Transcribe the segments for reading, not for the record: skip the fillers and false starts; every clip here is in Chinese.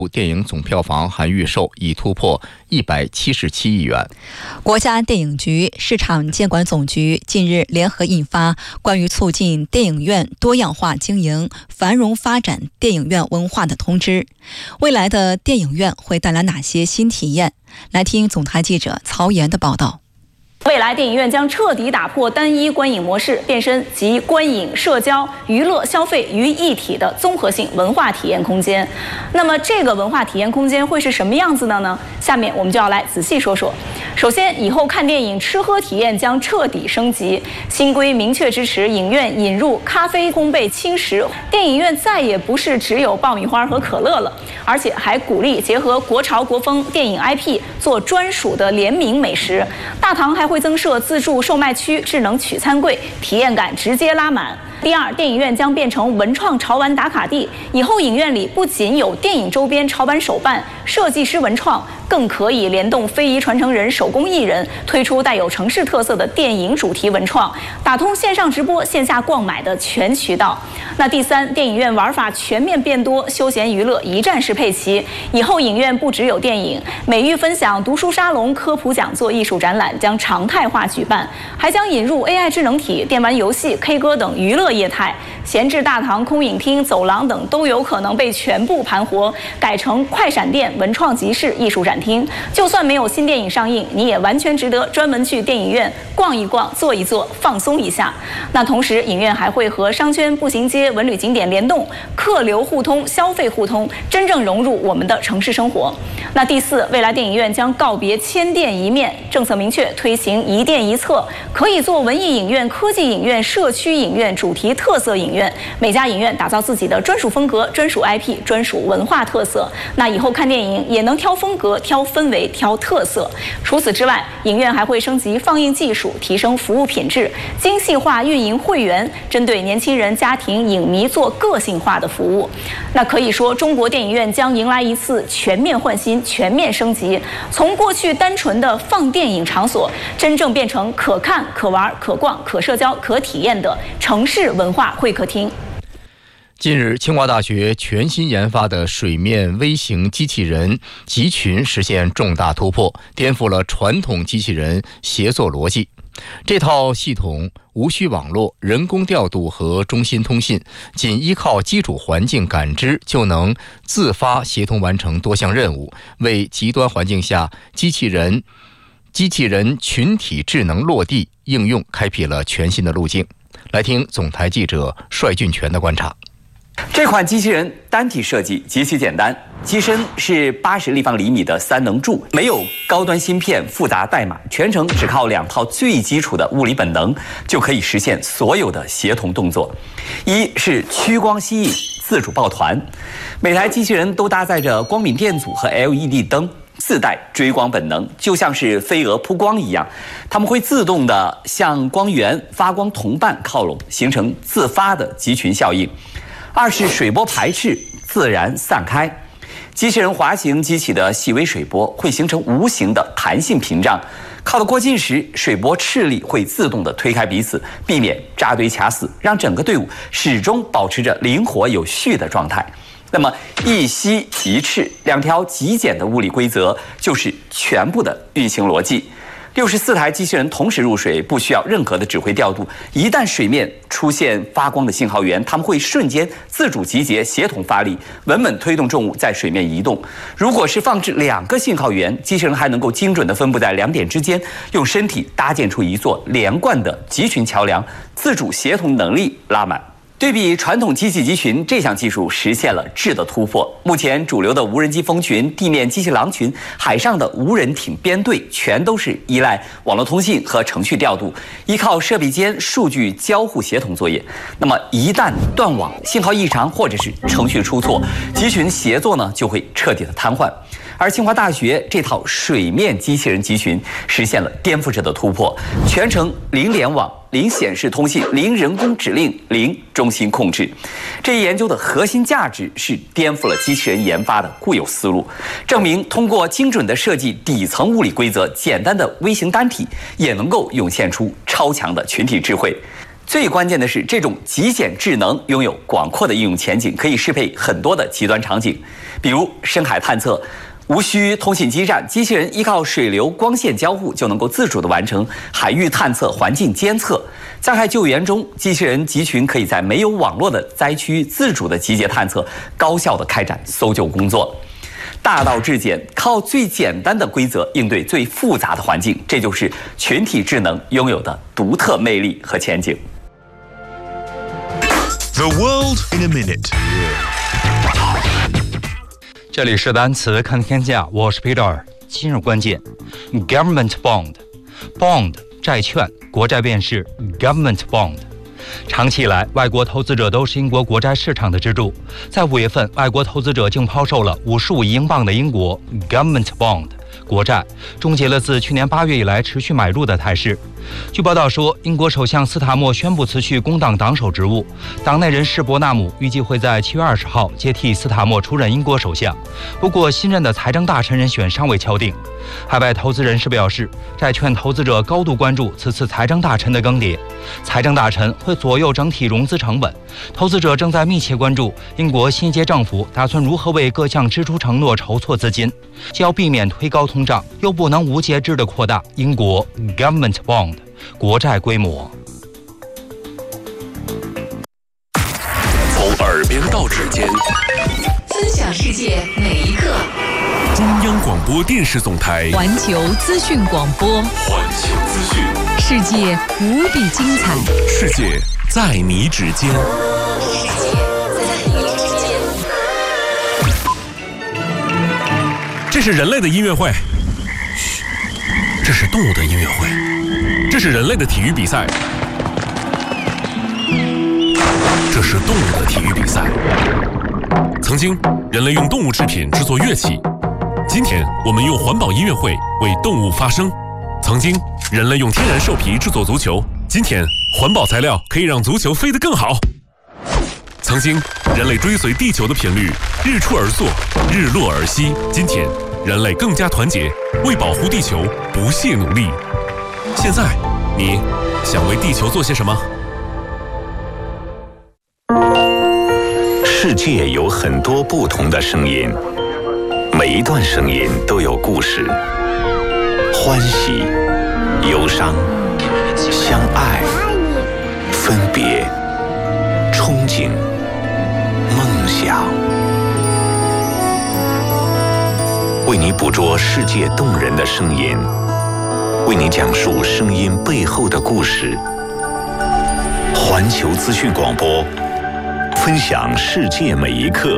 电影总票房含预售已突破177亿元。 国家电影局市场监管总局近日联合印发《关于促进电影院多样化经营、繁荣发展电影院文化的通知》。未来的电影院会带来哪些新体验？来听总台记者曹岩的报道。 未来电影院将彻底打破单一观影模式，变身集观影、社交、娱乐、消费于一体的综合性文化体验空间。那么，这个文化体验空间会是什么样子的呢？下面我们就要来仔细说说。首先，以后看电影吃喝体验将彻底升级，新规明确支持影院引入咖啡、烘焙、轻食，电影院再也不是只有爆米花和可乐了，而且还鼓励结合国潮国风电影 IP 做专属的联名美食。大堂还会增设自助售卖区、智能取餐柜，体验感直接拉满。第二，电影院将变成文创潮玩打卡地，以后影院里不仅有电影周边潮玩手办、设计师文创，更可以联动非遗传承人、手工艺人，推出带有城市特色的电影主题文创，打通线上直播、线下逛买的全渠道。那第三，电影院玩法全面变多，休闲娱乐一站式配齐。以后影院不只有电影，美育分享、读书沙龙、科普讲座、艺术展览将常态化举办，还将引入 AI 智能体、电玩游戏、K 歌等娱乐业态。闲置大堂、空影厅、走廊等都有可能被全部盘活，改成快闪店、文创集市、艺术展厅。就算没有新电影上映，你也完全值得专门去电影院逛一逛、坐一坐、放松一下。那同时，影院还会和商圈、步行街、文旅景点联动，客流互通、消费互通，真正融入我们的城市生活。那第四，未来电影院将告别千店一面，政策明确推行一店一策，可以做文艺影院、科技影院、社区影院、主题特色影院，每家影院打造自己的专属风格、专属 IP、专属文化特色。那以后看电影也能挑风格、挑氛围、挑特色。除此之外，影院还会升级放映技术，提升服务品质，精细化运营会员，针对年轻人、家庭、影迷做个性化的服务。那可以说，中国电影院将迎来一次全面换新、全面升级，从过去单纯的放电影场所，真正变成可看、可玩、可逛、可社交、可体验的城市文化会客厅。 近日，清华大学全新研发的水面微型机器人集群实现重大突破，颠覆了传统机器人协作逻辑。这套系统无需网络、人工调度和中心通信，仅依靠基础环境感知就能自发协同完成多项任务，为极端环境下机器人群体智能落地应用开辟了全新的路径。来听总台记者帅俊全的观察。 这款机器人单体设计极其简单，机身是80立方厘米的3能柱，没有高端芯片、复杂代码，全程只靠2套最基础的物理本能就可以实现所有的协同动作。一是趋光吸引、自主抱团，每台机器人都搭载着光敏电阻和 LED 灯，自带追光本能，就像是飞蛾扑光一样，它们会自动的向光源发光同伴靠拢，形成自发的集群效应。二是水波排斥，自然散开。机器人滑行激起的细微水波会形成无形的弹性屏障，靠得过近时，水波斥力会自动的推开彼此，避免扎堆卡死，让整个队伍始终保持着灵活有序的状态。那么一吸一斥，2条极简的物理规则就是全部的运行逻辑。64台机器人同时入水，不需要任何的指挥调度。一旦水面出现发光的信号源，它们会瞬间自主集结，协同发力，稳稳推动重物在水面移动。如果是放置2个信号源，机器人还能够精准地分布在2点之间，用身体搭建出一座连贯的集群桥梁，自主协同能力拉满。对比传统机器集群，这项技术实现了质的突破。目前主流的无人机蜂群、地面机器狼群、海上的无人艇编队，全都是依赖网络通信和程序调度，依靠设备间数据交互协同作业。那么一旦断网、信号异常或者是程序出错，集群协作呢就会彻底的瘫痪。而清华大学这套水面机器人集群实现了颠覆式的突破，全程零联网、零显示通信、零人工指令、零中心控制。这一研究的核心价值是颠覆了机器人研发的固有思路，证明通过精准的设计底层物理规则，简单的微型单体也能够涌现出超强的群体智慧。 最关键的是，这种极简智能拥有广阔的应用前景，可以适配很多的极端场景，比如深海探测。无需通信基站，机器人依靠水流、光线交互就能够自主地完成海域探测、环境监测。灾害救援中，机器人集群可以在没有网络的灾区自主地集结探测，高效地开展搜救工作。大道至简，靠最简单的规则应对最复杂的环境，这就是群体智能拥有的独特魅力和前景。 The world in a minute。 这里是单词看天下，我是 Peter。今日关键 ，Government Bond 债券，国债便是 Government Bond。长期以来，外国投资者都是英国国债市场的支柱。在5月份，外国投资者竟抛售了55亿英镑的英国 Government Bond 国债，终结了自去年8月以来持续买入的态势。据报道说，英国首相斯塔默宣布辞去工党党首职务，党内人士伯纳姆预计会在7月20号接替斯塔默出任英国首相。不过，新任的财政大臣人选尚未敲定。海外投资人士表示，债券投资者高度关注此次财政大臣的更迭，财政大臣会左右整体融资成本。投资者正在密切关注英国新一届政府打算如何为各项支出承诺筹措资金，既要避免推高通胀，又不能无节制地扩大英国 Government Bond 国债规模。 从耳边到指尖， 分享世界每一刻。 中央广播电视总台环球资讯广播， 环球资讯， 世界无比精彩， 世界在你指尖。 世界在你指尖。 这是人类的音乐会，嘘，这是动物的音乐会，这是人类的体育比赛，这是动物的体育比赛。曾经，人类用动物制品制作乐器。今天我们用环保音乐会为动物发声。曾经，人类用天然兽皮制作足球，今天环保材料可以让足球飞得更好。曾经，人类追随地球的频率，日出而作，日落而息。今天，人类更加团结，为保护地球不懈努力。现在，你想为地球做些什么？ 世界有很多不同的声音。每一段声音都有故事，欢喜、忧伤、相爱、分别、憧憬、梦想。为你捕捉世界动人的声音，为你讲述声音背后的故事。环球资讯广播，分享世界每一刻。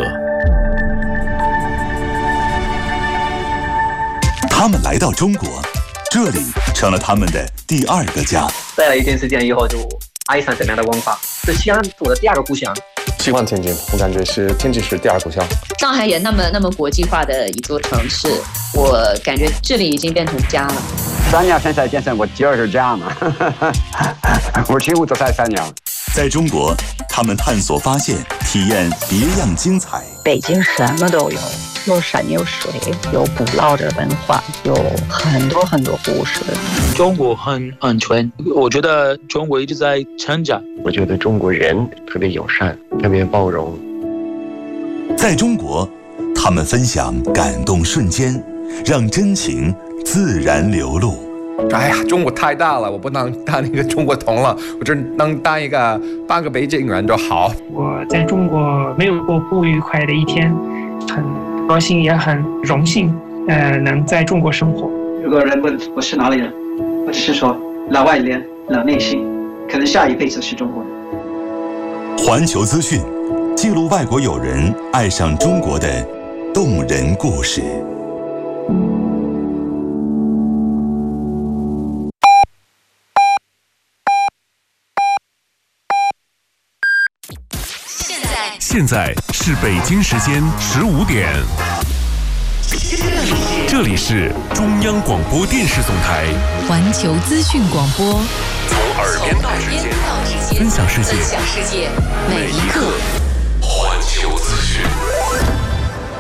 他们来到中国，这里成了他们的第二个家。 待了一段时间以后，就爱上这边的文化，是西安我的第二个故乡。 喜欢天津，我感觉是天津市第二故乡。 上海也那么国际化的一座城市，我感觉这里已经变成家了。 3年现在变成我第二个家嘛，我几乎都在3年。 在中国，他们探索发现，体验别样精彩。 北京什么都有，有山有水，有古老的文化，有很多故事。 中国很安全，我觉得中国一直在成长。 我觉得中国人特别友善，特别包容。 在中国，他们分享感动瞬间，让真情自然流露。 哎呀，中国太大了，我不能当一个中国通了，我只能当一个半个北京人就好。 我在中国没有过不愉快的一天，很高兴也很荣幸，能在中国生活。 如果人问我是哪里人，我只是说老外脸、老内心，可能下一辈子是中国人。 环球资讯，记录外国友人爱上中国的动人故事。 现在是北京时间15点，这里是中央广播电视总台环球资讯广播， 从耳边到指尖，分享世界每一刻。 环球资讯，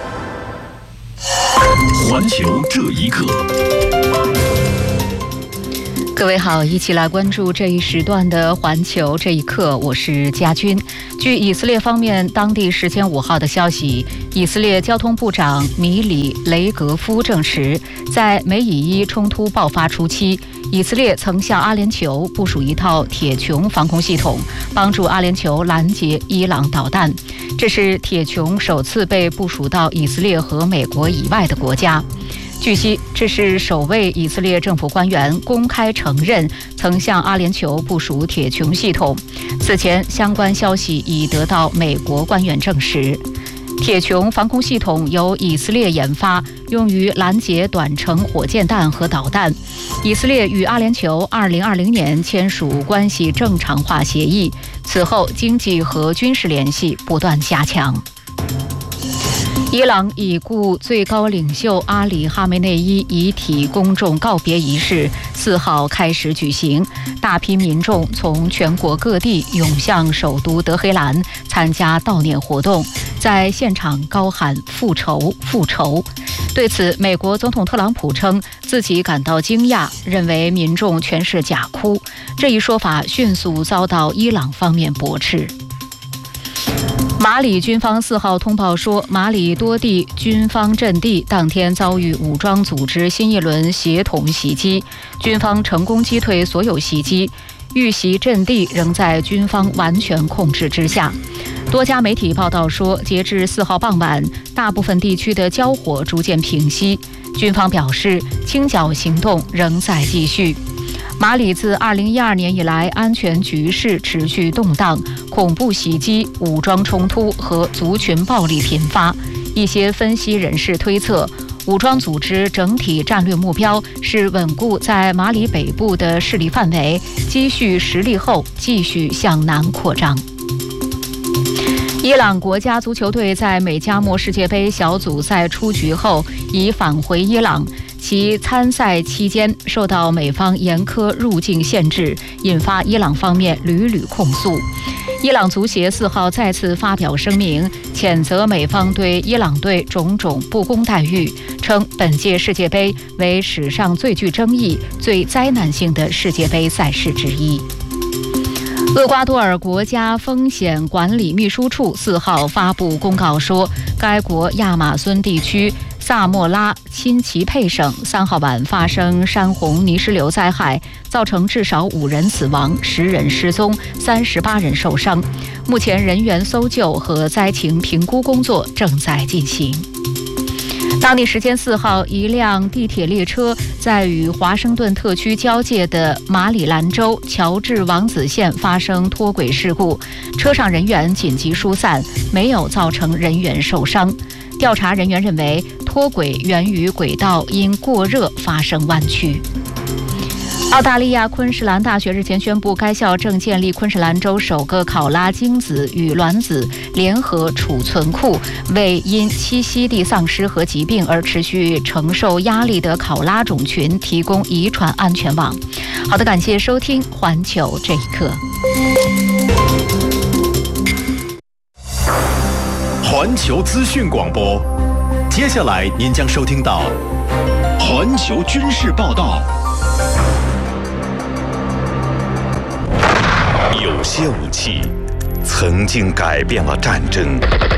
环球这一刻。 各位好，一起来关注这一时段的环球这一刻，我是佳君。据以色列方面当地时间5号的消息，以色列交通部长米里雷格夫证实，在美以伊冲突爆发初期，以色列曾向阿联酋部署一套铁穹防空系统，帮助阿联酋拦截伊朗导弹。这是铁穹首次被部署到以色列和美国以外的国家。据悉，这是首位以色列政府官员公开承认曾向阿联酋部署铁穹系统。此前，相关消息已得到美国官员证实。铁穹防空系统由以色列研发，用于拦截短程火箭弹和导弹。以色列与阿联酋2020年签署关系正常化协议，此后经济和军事联系不断加强。伊朗已故最高领袖阿里·哈梅内伊遗体公众告别仪式4号开始举行，大批民众从全国各地涌向首都德黑兰参加悼念活动，在现场高喊“复仇，复仇”。对此，美国总统特朗普称自己感到惊讶，认为民众全是假哭。这一说法迅速遭到伊朗方面驳斥。马里军方4号通报说，马里多地军方阵地当天遭遇武装组织新一轮协同袭击，军方成功击退所有袭击，遇袭阵地仍在军方完全控制之下。多家媒体报道说，截至4号傍晚，大部分地区的交火逐渐平息。军方表示，清剿行动仍在继续。马里自2012年以来，安全局势持续动荡，恐怖袭击、武装冲突和族群暴力频发。一些分析人士推测，武装组织整体战略目标是稳固在马里北部的势力范围，积蓄实力后继续向南扩张。伊朗国家足球队在美加墨世界杯小组赛出局后已返回伊朗，其参赛期间受到美方严苛入境限制，引发伊朗方面屡屡控诉。伊朗足协4号再次发表声明，谴责美方对伊朗队种种不公待遇，称本届世界杯为史上最具争议、最灾难性的世界杯赛事之一。厄瓜多尔国家风险管理秘书处4号发布公告说，该国亚马孙地区萨莫拉钦奇佩省3号晚发生山洪泥石流灾害，造成至少5人死亡、10人失踪、38人受伤。目前人员搜救和灾情评估工作正在进行。当地时间4号，一辆地铁列车在与华盛顿特区交界的马里兰州乔治王子县发生脱轨事故，车上人员紧急疏散，没有造成人员受伤。调查人员认为，脱轨源于轨道因过热发生弯曲。澳大利亚昆士兰大学日前宣布，该校正建立昆士兰州首个考拉精子与卵子联合储存库，为因栖息地丧失和疾病而持续承受压力的考拉种群提供遗传安全网。好的，感谢收听《环球这一刻》。 环球资讯广播，接下来您将收听到环球军事报道。 有些武器曾经改变了战争，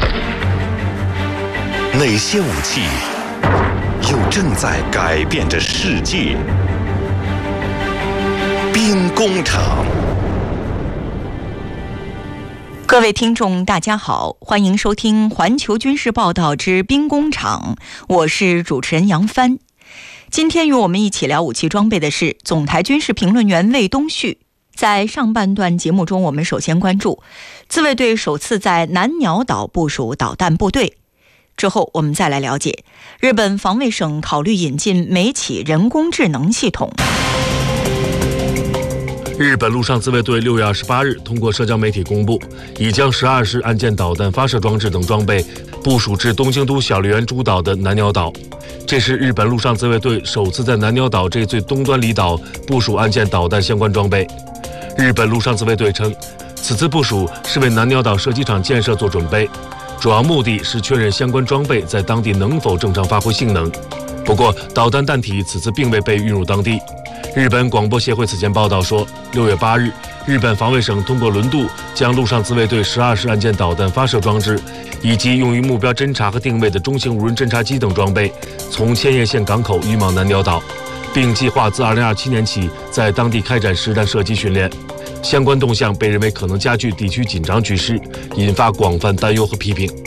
哪些武器又正在改变着世界？兵工厂。 各位听众大家好，欢迎收听环球军事报道之兵工厂，我是主持人杨帆。今天与我们一起聊武器装备的是总台军事评论员魏东旭。在上半段节目中，我们首先关注自卫队首次在南鸟岛部署导弹部队，之后我们再来了解日本防卫省考虑引进美企人工智能系统。 日本陆上自卫队6月28日通过社交媒体公布，已将12式岸舰导弹发射装置等装备部署至东京都小笠原诸岛的南鸟岛。这是日本陆上自卫队首次在南鸟岛这最东端离岛部署岸舰导弹相关装备。日本陆上自卫队称，此次部署是为南鸟岛射击场建设做准备，主要目的是确认相关装备在当地能否正常发挥性能。 不过，导弹弹体此次并未被运入当地。日本广播协会此前报道说，6月8日，日本防卫省通过轮渡将陆上自卫队12式岸舰导弹发射装置，以及用于目标侦察和定位的中型无人侦察机等装备，从千叶县港口运往南鸟岛，并计划自2027年起在当地开展实弹射击训练。相关动向被认为可能加剧地区紧张局势，引发广泛担忧和批评。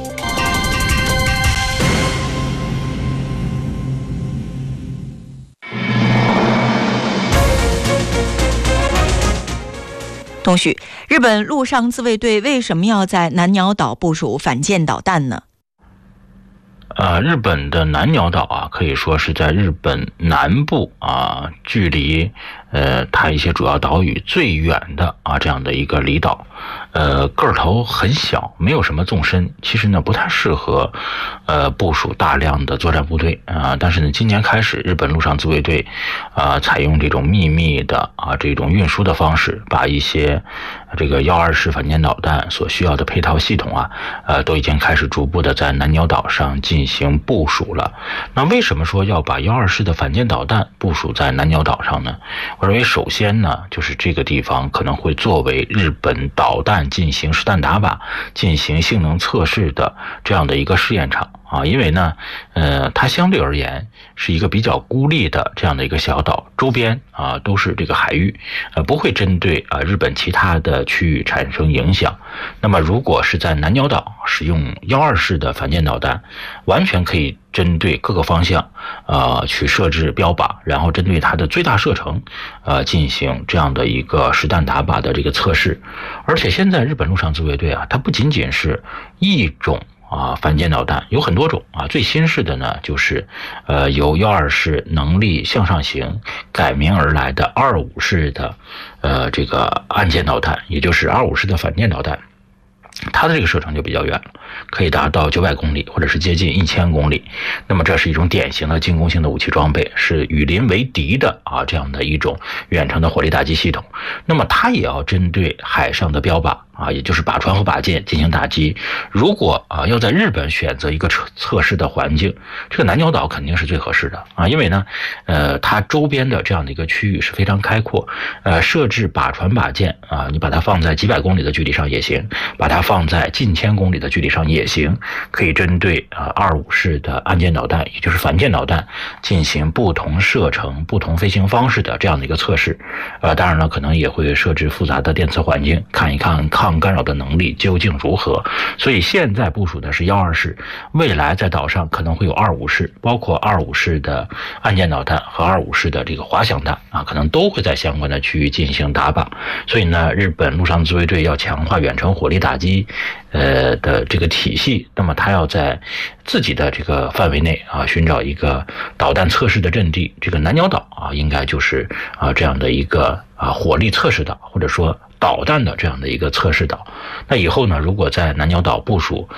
同许，日本陆上自卫队为什么要在南鸟岛部署反舰导弹呢？ 日本的南鸟岛啊，可以说是在日本南部啊，距离它一些主要岛屿最远的啊这样的一个离岛。个头很小，没有什么纵深，其实呢不太适合部署大量的作战部队啊。但是呢，今年开始，日本陆上自卫队采用这种秘密的这种运输的方式，把一些这个120式反舰导弹所需要的配套系统都已经开始逐步的在南鸟岛上进行部署了。那为什么说要把120式的反舰导弹部署在南鸟岛上呢？我认为首先呢，就是这个地方可能会作为日本导弹进行实弹打靶、进行性能测试的这样的一个试验场啊。因为呢，它相对而言是一个比较孤立的这样的一个小岛，周边都是这个海域，不会针对日本其他的区域产生影响。那么如果是在南鸟岛使用120式的反舰导弹，完全可以针对各个方向去设置标靶，然后针对它的最大射程进行这样的一个实弹打靶的这个测试。而且现在日本陆上自卫队它不仅仅是一种反舰导弹，有很多种最新式的呢，就是由120式能力向上型改名而来的25式的这个岸舰导弹，也就是25式的反舰导弹。它的这个射程就比较远了，可以达到900公里或者是接近1000公里。那么这是一种典型的进攻性的武器装备，是与邻为敌的这样的一种远程的火力打击系统。那么它也要针对海上的标靶也就是靶船和靶舰进行打击。如果要在日本选择一个测试的环境，这个南鸟岛肯定是最合适的因为呢它周边的这样的一个区域是非常开阔，设置靶船靶舰你把它放在几百公里的距离上也行，把它放在近1000公里的距离上也行，可以针对25式的岸舰导弹，也就是反舰导弹进行不同射程、不同飞行方式的这样的一个测试。当然了，可能也会设置复杂的电磁环境，看一看抗干扰的能力究竟如何。所以现在部署的是120式，未来在岛上可能会有25式，包括25式的岸舰导弹和25式的这个滑翔弹可能都会在相关的区域进行打靶。所以呢，日本陆上自卫队要强化远程火力打击的这个体系，那么它要在自己的这个范围内寻找一个导弹测试的阵地。这个南鸟岛应该就是这样的一个火力测试岛，或者说导弹的这样的一个测试岛。那以后呢，如果在南鸟岛部署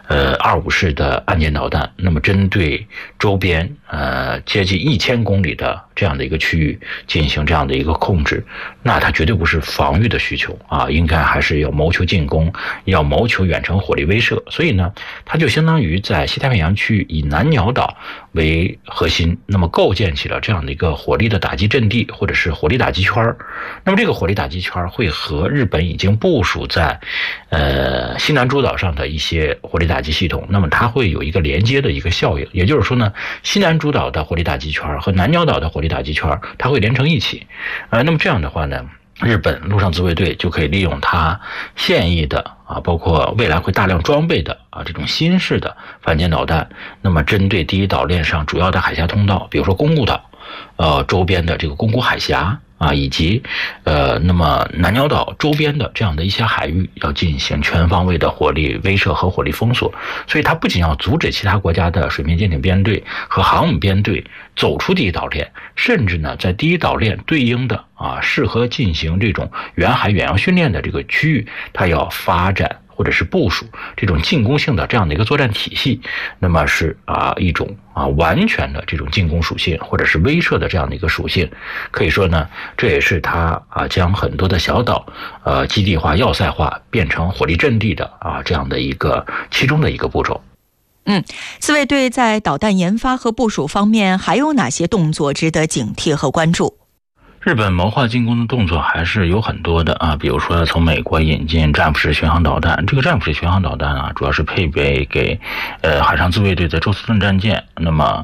25式的岸舰导弹，那么针对周边接近1000公里的这样的一个区域进行这样的一个控制，那它绝对不是防御的需求应该还是要谋求进攻，要谋求远程火力威慑。所以呢，它就相当于在西太平洋区域以南鸟岛为核心，那么构建起了这样的一个火力的打击阵地，或者是火力打击圈。那么这个火力打击圈会和日本已经部署在西南诸岛上的一些火力打击系统，那么它会有一个连接的一个效应。也就是说呢，西南诸岛的火力打击圈和南鸟岛的火力打击圈它会连成一起。那么这样的话呢，日本陆上自卫队就可以利用它现役的包括未来会大量装备的这种新式的反舰导弹，那么针对第一岛链上主要的海峡通道，比如说宫古岛周边的这个宫古海峡以及那么南鸟岛周边的这样的一些海域，要进行全方位的火力威慑和火力封锁。所以它不仅要阻止其他国家的水面舰艇编队和航母编队走出第一岛链，甚至呢在第一岛链对应的适合进行这种远海远洋训练的这个区域，它要发展或者是部署这种进攻性的这样的一个作战体系。那么是一种完全的这种进攻属性或者是威慑的这样的一个属性。可以说呢，这也是它将很多的小岛基地化要塞化变成火力阵地的这样的一个其中的一个步骤。 自卫队在导弹研发和部署方面还有哪些动作值得警惕和关注？ 日本谋划进攻的动作还是有很多的啊，比如说从美国引进战斧式巡航导弹，这个战斧式巡航导弹啊，主要是配备给海上自卫队的宙斯盾战舰，那么